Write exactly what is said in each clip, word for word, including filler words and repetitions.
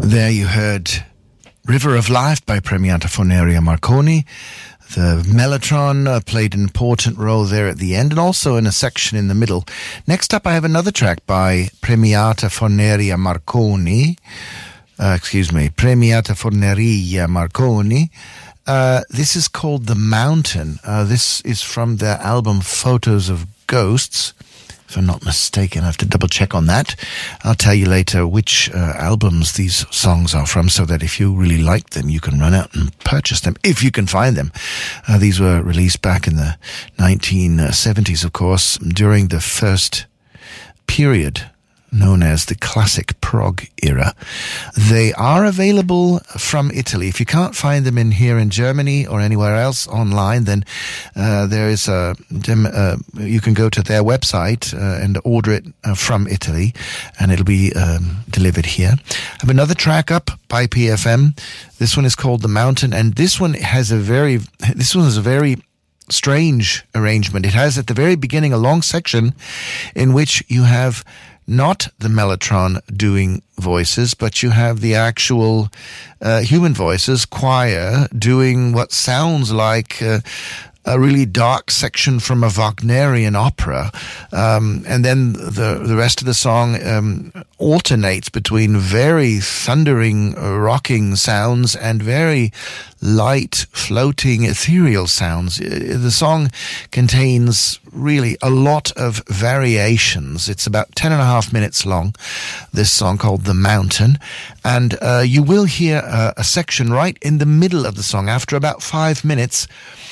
There you heard River of Life by Premiata Forneria Marconi. The mellotron uh, played an important role there at the end and also in a section in the middle. Next up, I have another track by Premiata Forneria Marconi. Uh, excuse me, Premiata Forneria Marconi. Uh, this is called The Mountain. Uh, this is from their album Photos of Ghosts. If I'm not mistaken, I have to double check on that. I'll tell you later which uh, albums these songs are from so that if you really like them, you can run out and purchase them, if you can find them. Uh, these were released back in the nineteen seventies, of course, during the first period known as the classic prog era. They are available from Italy. If you can't find them in here in Germany or anywhere else online, then uh, there is a uh, you can go to their website uh, and order it uh, from Italy, and it'll be um, delivered here. I have another track up by P F M. This one is called The Mountain, and this one has a very this one is a very strange arrangement. It has at the very beginning a long section in which you have not the mellotron doing voices, but you have the actual uh, human voices, choir, doing what sounds like uh, a really dark section from a Wagnerian opera. Um, and then the, the rest of the song um, alternates between very thundering, uh, rocking sounds and very light, floating, ethereal sounds. The song contains really a lot of variations. It's about ten and a half minutes long, this song called The Mountain. And uh, you will hear a, a section right in the middle of the song after about five minutes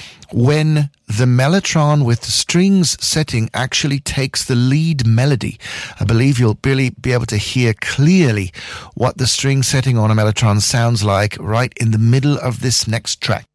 when the mellotron with the strings setting actually takes the lead melody. I believe you'll really be able to hear clearly what the string setting on a mellotron sounds like right in the middle of this next track.